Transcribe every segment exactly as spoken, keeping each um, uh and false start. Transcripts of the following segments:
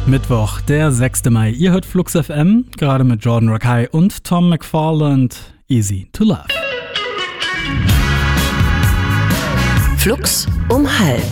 Mittwoch, der sechster Mai. Ihr hört Flux F M, gerade mit Jordan Rakei und Tom McFarland. Easy to Love. Flux um halb.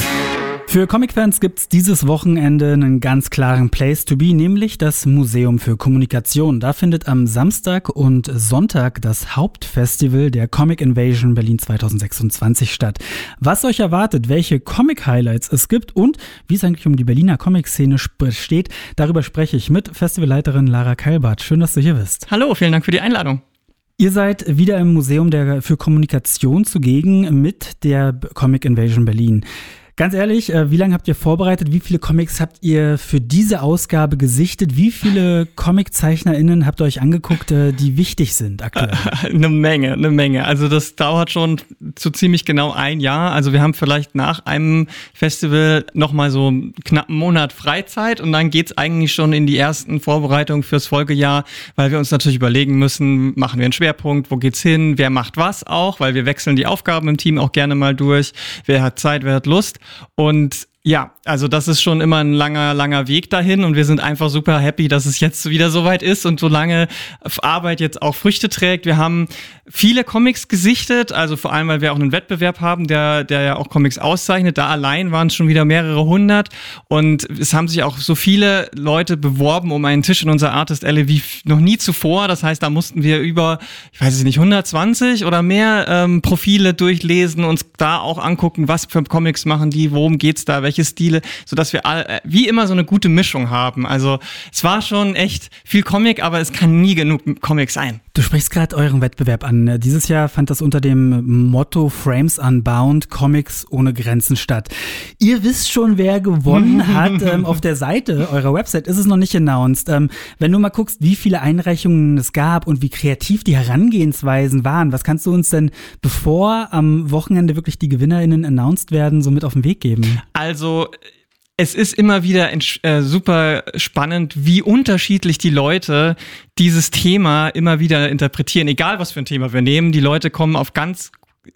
Für Comic-Fans gibt's dieses Wochenende einen ganz klaren Place to be, nämlich das Museum für Kommunikation. Da findet am Samstag und Sonntag das Hauptfestival der Comic Invasion Berlin zwanzig sechsundzwanzig statt. Was euch erwartet, welche Comic-Highlights es gibt und wie es eigentlich um die Berliner Comic-Szene steht, darüber spreche ich mit Festivalleiterin Lara Keilbart. Schön, dass du hier bist. Hallo, vielen Dank für die Einladung. Ihr seid wieder im Museum der für Kommunikation zugegen mit der Comic Invasion Berlin. Ganz ehrlich, wie lange habt ihr vorbereitet? Wie viele Comics habt ihr für diese Ausgabe gesichtet? Wie viele ComiczeichnerInnen habt ihr euch angeguckt, die wichtig sind aktuell? Eine Menge, eine Menge. Also das dauert schon so ziemlich genau ein Jahr. Also wir haben vielleicht nach einem Festival nochmal so knapp einen Monat Freizeit und dann geht's eigentlich schon in die ersten Vorbereitungen fürs Folgejahr, weil wir uns natürlich überlegen müssen, machen wir einen Schwerpunkt, wo geht's hin, wer macht was auch, weil wir wechseln die Aufgaben im Team auch gerne mal durch. Wer hat Zeit, wer hat Lust? Und ja, also das ist schon immer ein langer, langer Weg dahin und wir sind einfach super happy, dass es jetzt wieder soweit ist und so lange Arbeit jetzt auch Früchte trägt. Wir haben viele Comics gesichtet, also vor allem, weil wir auch einen Wettbewerb haben, der, der ja auch Comics auszeichnet. Da allein waren es schon wieder mehrere hundert und es haben sich auch so viele Leute beworben um einen Tisch in unserer Artist Alley wie noch nie zuvor. Das heißt, da mussten wir über, ich weiß es nicht, hundertzwanzig oder mehr ähm, Profile durchlesen, uns da auch angucken, was für Comics machen die, worum geht's da, welche Stile, sodass wir all, wie immer so eine gute Mischung haben. Also es war schon echt viel Comic, aber es kann nie genug Comic sein. Du sprichst gerade euren Wettbewerb an. Dieses Jahr fand das unter dem Motto Frames Unbound, Comics ohne Grenzen statt. Ihr wisst schon, wer gewonnen hat. ähm, auf der Seite eurer Website ist es noch nicht announced. Ähm, wenn du mal guckst, wie viele Einreichungen es gab und wie kreativ die Herangehensweisen waren, was kannst du uns denn, bevor am Wochenende wirklich die GewinnerInnen announced werden, so mit auf den Weg geben? Also es ist immer wieder äh, super spannend, wie unterschiedlich die Leute dieses Thema immer wieder interpretieren. Egal, was für ein Thema wir nehmen, die Leute kommen auf ganz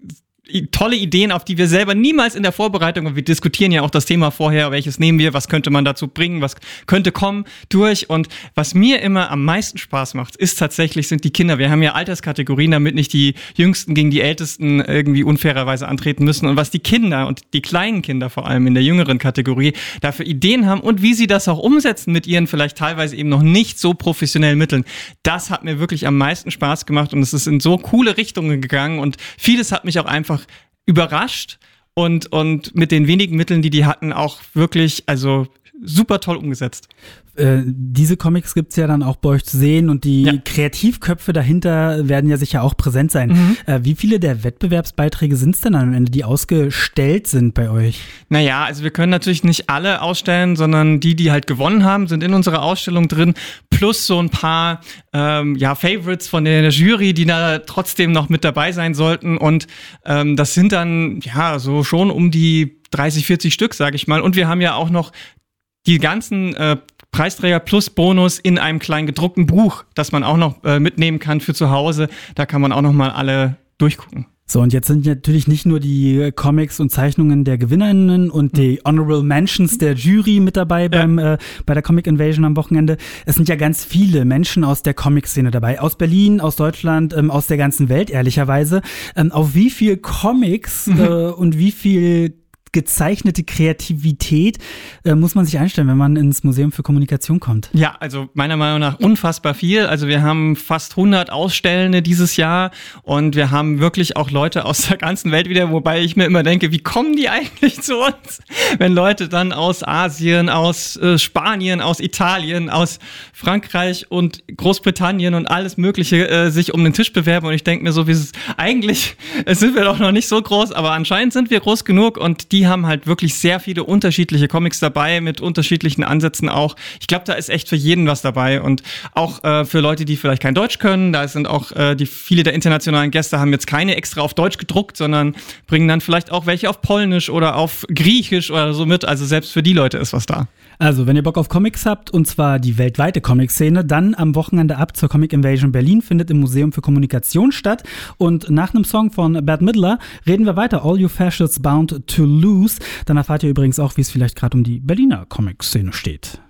tolle Ideen, auf die wir selber niemals in der Vorbereitung, und wir diskutieren ja auch das Thema vorher, welches nehmen wir, was könnte man dazu bringen, was könnte kommen, durch. Und was mir immer am meisten Spaß macht, ist tatsächlich, sind die Kinder. Wir haben ja Alterskategorien, damit nicht die Jüngsten gegen die Ältesten irgendwie unfairerweise antreten müssen. Und was die Kinder und die kleinen Kinder vor allem in der jüngeren Kategorie dafür Ideen haben und wie sie das auch umsetzen mit ihren vielleicht teilweise eben noch nicht so professionellen Mitteln, das hat mir wirklich am meisten Spaß gemacht und es ist in so coole Richtungen gegangen und vieles hat mich auch einfach überrascht und, und mit den wenigen Mitteln, die die hatten, auch wirklich, also super toll umgesetzt. Äh, diese Comics gibt's ja dann auch bei euch zu sehen und die ja. Kreativköpfe dahinter werden ja sicher auch präsent sein. Mhm. Äh, wie viele der Wettbewerbsbeiträge sind's denn am Ende, die ausgestellt sind bei euch? Naja, also wir können natürlich nicht alle ausstellen, sondern die, die halt gewonnen haben, sind in unserer Ausstellung drin, plus so ein paar ähm, ja, Favorites von der Jury, die da trotzdem noch mit dabei sein sollten und ähm, das sind dann ja so schon um die dreißig, vierzig Stück, sage ich mal. Und wir haben ja auch noch die ganzen äh, Preisträger plus Bonus in einem kleinen gedruckten Buch, das man auch noch äh, mitnehmen kann für zu Hause. Da kann man auch noch mal alle durchgucken. So, und jetzt sind natürlich nicht nur die Comics und Zeichnungen der GewinnerInnen und die Honorable Mentions der Jury mit dabei ja. beim äh, bei der Comic Invasion am Wochenende. Es sind ja ganz viele Menschen aus der Comic-Szene dabei. Aus Berlin, aus Deutschland, ähm, aus der ganzen Welt, ehrlicherweise. Ähm, auf wie viel Comics mhm. äh, und wie viel gezeichnete Kreativität äh, muss man sich einstellen, wenn man ins Museum für Kommunikation kommt? Ja, also meiner Meinung nach unfassbar viel. Also wir haben fast hundert Ausstellende dieses Jahr und wir haben wirklich auch Leute aus der ganzen Welt wieder, wobei ich mir immer denke, wie kommen die eigentlich zu uns? Wenn Leute dann aus Asien, aus äh, Spanien, aus Italien, aus Frankreich und Großbritannien und alles Mögliche äh, sich um den Tisch bewerben und ich denke mir so, wie es eigentlich sind wir doch noch nicht so groß, aber anscheinend sind wir groß genug und die Die haben halt wirklich sehr viele unterschiedliche Comics dabei, mit unterschiedlichen Ansätzen auch. Ich glaube, da ist echt für jeden was dabei und auch äh, für Leute, die vielleicht kein Deutsch können. Da sind auch äh, die viele der internationalen Gäste haben jetzt keine extra auf Deutsch gedruckt, sondern bringen dann vielleicht auch welche auf Polnisch oder auf Griechisch oder so mit. Also selbst für die Leute ist was da. Also, wenn ihr Bock auf Comics habt, und zwar die weltweite Comic-Szene, dann am Wochenende ab zur Comic Invasion Berlin, findet im Museum für Kommunikation statt. Und nach einem Song von Bette Midler reden wir weiter. All You Fascists Bound to Lose. Dann erfahrt ihr übrigens auch, wie es vielleicht gerade um die Berliner Comic-Szene steht.